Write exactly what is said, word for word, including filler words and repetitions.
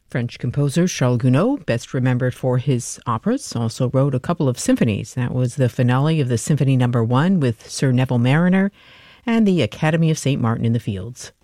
French composer Charles Gounod, best remembered for his operas, also wrote a couple of symphonies. That was the finale of the Symphony Number One with Sir Neville Mariner and the Academy of Saint Martin in the Fields.